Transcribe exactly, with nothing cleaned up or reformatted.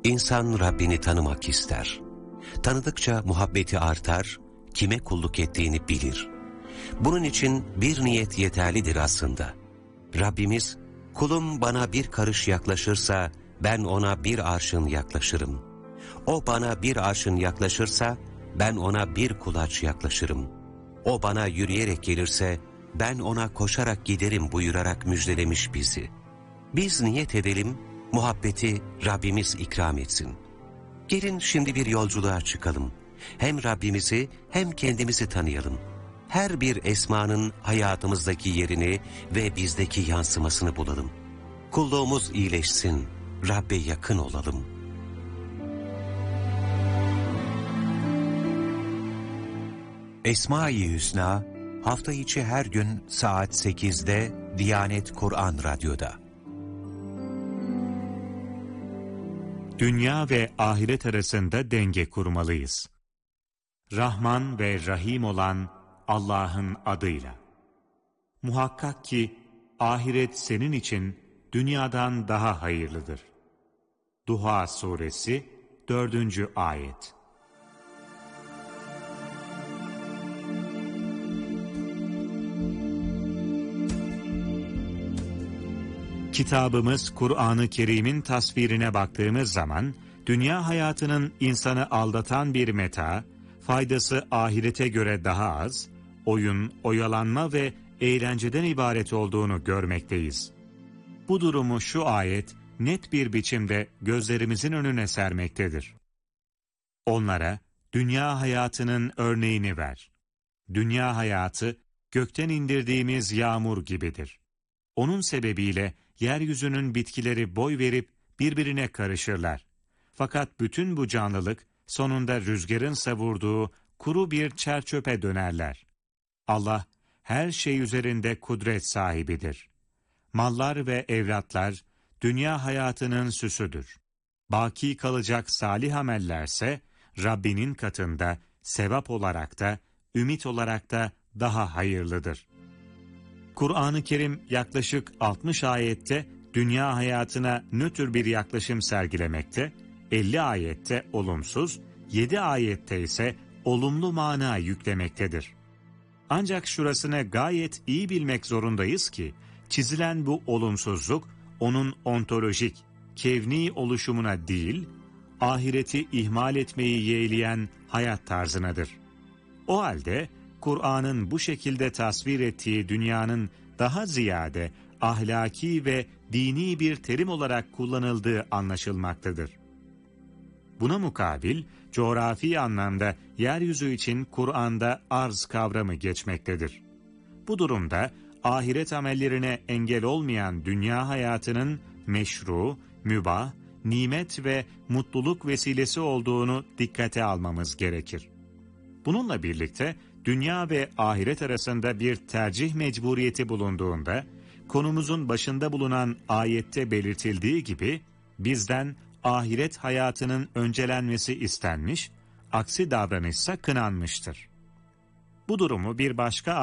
İnsan Rabbini tanımak ister. Tanıdıkça muhabbeti artar, kime kulluk ettiğini bilir. Bunun için bir niyet yeterlidir aslında. Rabbimiz, kulum bana bir karış yaklaşırsa ben ona bir arşın yaklaşırım. O bana bir arşın yaklaşırsa ben ona bir kulaç yaklaşırım. O bana yürüyerek gelirse ben ona koşarak giderim buyurarak müjdelemiş bizi. Biz niyet edelim, muhabbeti Rabbimiz ikram etsin. Gelin şimdi bir yolculuğa çıkalım. Hem Rabbimizi hem kendimizi tanıyalım. Her bir esmanın hayatımızdaki yerini ve bizdeki yansımasını bulalım. Kulluğumuz iyileşsin, Rabbe yakın olalım. Esma-i Hüsna, hafta içi her gün saat sekizde Diyanet Kur'an Radyo'da. Dünya ve ahiret arasında denge kurmalıyız. Rahman ve Rahim olan Allah'ın adıyla. Muhakkak ki ahiret senin için dünyadan daha hayırlıdır. Duha Suresi dördüncü ayet. Kitabımız Kur'an-ı Kerim'in tasvirine baktığımız zaman, dünya hayatının insanı aldatan bir meta, faydası ahirete göre daha az, oyun, oyalanma ve eğlenceden ibaret olduğunu görmekteyiz. Bu durumu şu ayet net bir biçimde gözlerimizin önüne sermektedir. Onlara dünya hayatının örneğini ver. Dünya hayatı gökten indirdiğimiz yağmur gibidir. Onun sebebiyle yeryüzünün bitkileri boy verip birbirine karışırlar. Fakat bütün bu canlılık sonunda rüzgarın savurduğu kuru bir çerçöpe dönerler. Allah her şey üzerinde kudret sahibidir. Mallar ve evlatlar dünya hayatının süsüdür. Baki kalacak salih amellerse Rabbinin katında sevap olarak da ümit olarak da daha hayırlıdır. Kur'an-ı Kerim yaklaşık altmış ayette dünya hayatına nötr bir yaklaşım sergilemekte, elli ayette olumsuz, yedi ayette ise olumlu mana yüklemektedir. Ancak şurasını gayet iyi bilmek zorundayız ki, çizilen bu olumsuzluk, onun ontolojik, kevni oluşumuna değil, ahireti ihmal etmeyi yeğleyen hayat tarzınadır. O halde, Kur'an'ın bu şekilde tasvir ettiği dünyanın daha ziyade ahlaki ve dini bir terim olarak kullanıldığı anlaşılmaktadır. Buna mukabil, coğrafi anlamda yeryüzü için Kur'an'da arz kavramı geçmektedir. Bu durumda ahiret amellerine engel olmayan dünya hayatının meşru, mübah, nimet ve mutluluk vesilesi olduğunu dikkate almamız gerekir. Bununla birlikte dünya ve ahiret arasında bir tercih mecburiyeti bulunduğunda, konumuzun başında bulunan ayette belirtildiği gibi, bizden ahiret hayatının öncelenmesi istenmiş, aksi davranışsa kınanmıştır. Bu durumu bir başka